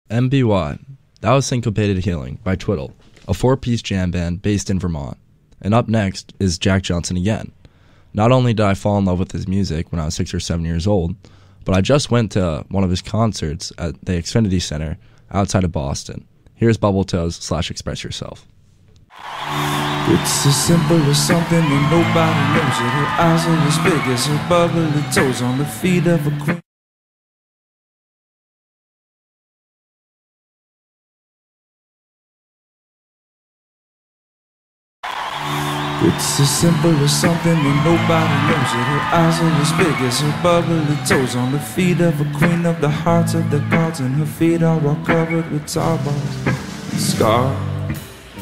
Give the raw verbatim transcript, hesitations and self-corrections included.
M B Y. That was Syncopated Healing by Twiddle, a four-piece jam band based in Vermont. And up next is Jack Johnson again. Not only did I fall in love with his music when I was six or seven years old, but I just went to one of his concerts at the Xfinity Center outside of Boston. Here's Bubble Toes slash Express Yourself. It's as simple as something that nobody knows it. Her eyes are as big as her bubbly toes on the feet of a queen. It's as simple as something that nobody knows it. Her eyes are as big as her bubbly toes on the feet of a queen of the hearts of the gods, and her feet are all covered with tar balls and scars.